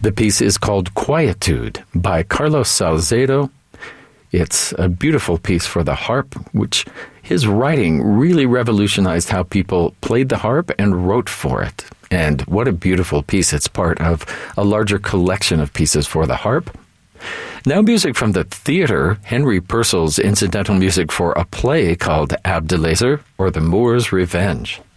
The piece is called Quietude by Carlos Salcedo. It's a beautiful piece for the harp, which his writing really revolutionized how people played the harp and wrote for it. And what a beautiful piece. It's part of a larger collection of pieces for the harp. Now music from the theater, Henry Purcell's incidental music for a play called Abdelazer, or The Moor's Revenge.